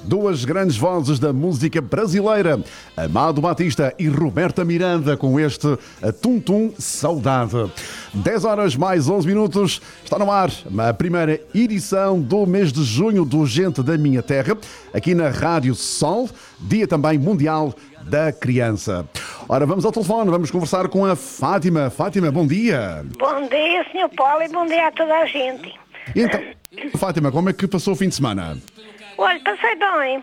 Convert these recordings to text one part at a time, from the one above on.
Duas grandes vozes da música brasileira, Amado Batista e Roberta Miranda, com este Tum Tum Saudade. 10 horas mais 11 minutos, está no ar a primeira edição do mês de junho do Gente da Minha Terra, aqui na Rádio Sol, dia também mundial da criança. Ora, vamos ao telefone, vamos conversar com a Fátima. Fátima, bom dia. Bom dia, Sr. Paulo, e bom dia a toda a gente. E então, Fátima, como é que passou o fim de semana? Olha, passei bem.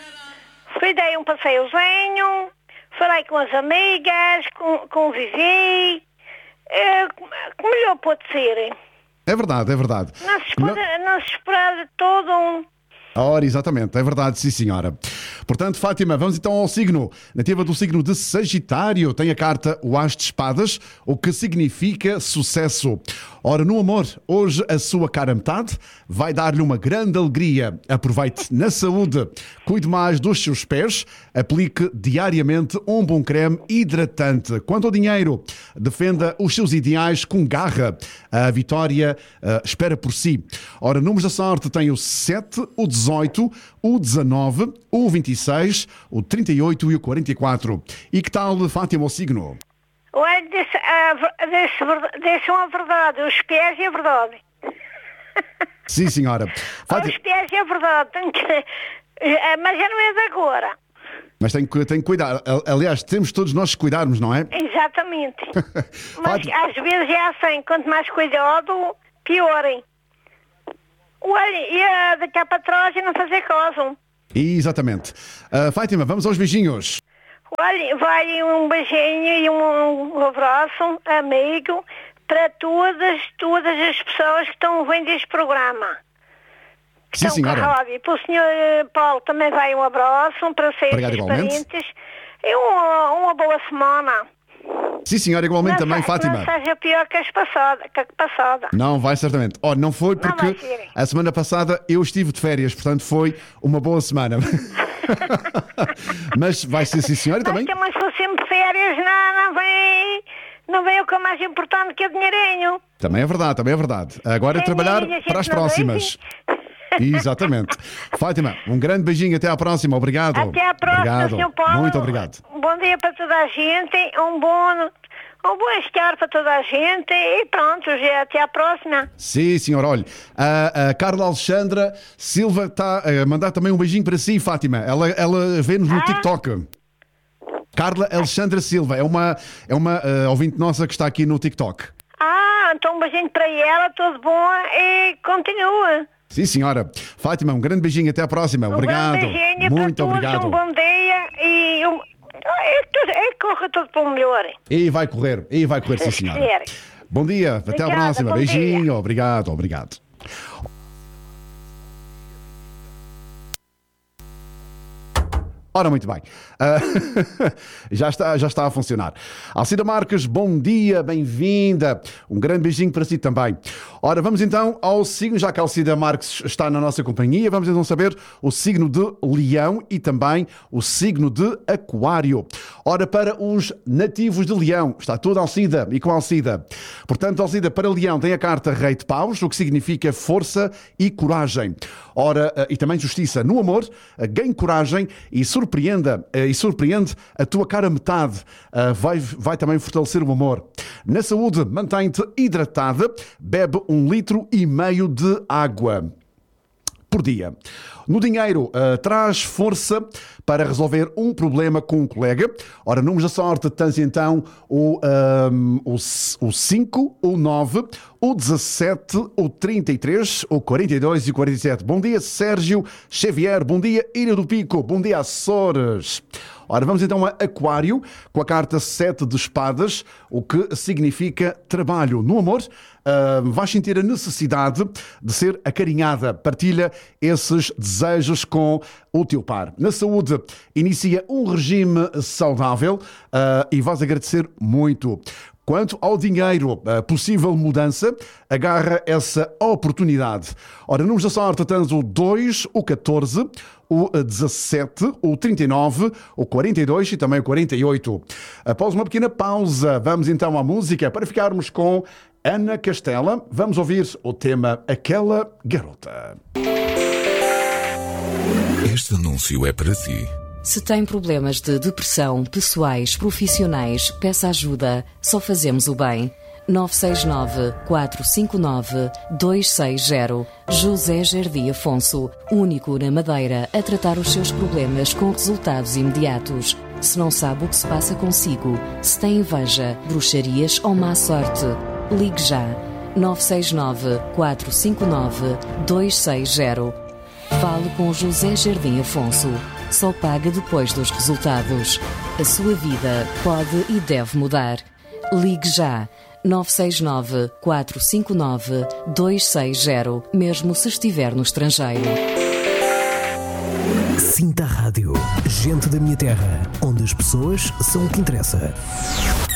Dei um passeiozinho, falei com as amigas, convivi, como melhor pode ser. É verdade, é verdade. Não se espera de todo. Ora, exatamente, é verdade, sim senhora. Portanto, Fátima, vamos então ao signo. Nativa do signo de Sagitário, tem a carta o As de Espadas, o que significa sucesso. Ora, no amor, hoje a sua cara metade vai dar-lhe uma grande alegria. Aproveite na saúde, cuide mais dos seus pés, aplique diariamente um bom creme hidratante. Quanto ao dinheiro, defenda os seus ideais com garra. A vitória espera por si. Ora, números da sorte tem o 7, o 18, o 19, o 26, o 38 e o 44. E que tal, Fátima, o signo? Olha, disse uma verdade, os pés é verdade. Sim, senhora. Os pés é verdade, mas já não é de agora. Mas tem que cuidar. Aliás, temos todos nós que cuidarmos, não é? Exatamente. Mas às vezes é assim, quanto mais cuidado, piorem. Olha, e daqui a para trás não fazer caso. Exatamente. Fátima, vamos aos beijinhos. Olha, vai um beijinho e um abraço, amigo, para todas as pessoas que estão vendo este programa. Sim, senhora. E para o Sr. Paulo também vai um abraço, para vocês, os parentes. E uma boa semana. Sim, senhora, igualmente também, Fátima. Não seja pior que a passada. Não vai, certamente. Não foi porque a semana passada eu estive de férias, portanto foi uma boa semana. Mas vai ser, sim, senhora, também. Mas se for sempre férias, não vem o que é mais importante que o dinheirinho. Também é verdade, também é verdade. Agora é trabalhar para as próximas. Exatamente. Fátima, um grande beijinho, até à próxima, obrigado. Até à próxima, Sr. Paulo. Muito obrigado. Um bom dia para toda a gente, um bom estar para toda a gente e pronto, até à próxima. Sim, senhor, olha, a Carla Alexandra Silva está a mandar também um beijinho para si, Fátima. Ela vê-nos no TikTok. Carla Alexandra Silva, é uma ouvinte nossa que está aqui no TikTok. Então um beijinho para ela, tudo bom e continua. Sim, senhora. Fátima, um grande beijinho, até à próxima. Obrigado. Um beijinho muito para obrigado. Todos, um bom dia e corra tudo para o melhor. E vai correr, sim, senhora. Bom dia, até à próxima. Beijinho, dia. Obrigado. Ora, muito bem. Já está a funcionar. Alcida Marques, bom dia, bem-vinda. Um grande beijinho para si também. Ora, vamos então ao signo, já que a Alcida Marques está na nossa companhia, vamos então saber o signo de Leão e também o signo de Aquário. Ora, para os nativos de Leão, está tudo Alcida e com Alcida. Portanto, Alcida, para Leão tem a carta Rei de Paus, o que significa força e coragem. Ora, e também justiça. No amor, ganhe coragem e surpreende a tua cara metade. Vai também fortalecer o amor. Na saúde, mantém-te hidratada, bebe 1,5 litro de água por dia. No dinheiro, traz força para resolver um problema com um colega. Ora, números da sorte, tens então o 5, o 9, o 17, o 33, o 42 e o 47. Bom dia, Sérgio Xavier. Bom dia, Ilha do Pico. Bom dia, Açores. Ora, vamos então a Aquário, com a carta 7 de espadas, o que significa trabalho. No amor, vais sentir a necessidade de ser acarinhada. Partilha esses desejos com o teu par. Na saúde, inicia um regime saudável e vais agradecer muito. Quanto ao dinheiro, a possível mudança, agarra essa oportunidade. Ora, números da sorte, tens o 2, o 14, o 17, o 39, o 42 e também o 48. Após uma pequena pausa, vamos então à música para ficarmos com Ana Castela. Vamos ouvir o tema Aquela Garota. Este anúncio é para si. Se tem problemas de depressão, pessoais, profissionais, peça ajuda. Só fazemos o bem. 969-459-260. José Jardim Afonso, único na Madeira a tratar os seus problemas com resultados imediatos. Se não sabe o que se passa consigo, se tem inveja, bruxarias ou má sorte, ligue já. 969-459-260. Fale com José Jardim Afonso. Só paga depois dos resultados. A sua vida pode e deve mudar. Ligue já. 969-459-260, mesmo se estiver no estrangeiro. Sinta a rádio. Gente da minha terra, onde as pessoas são o que interessa.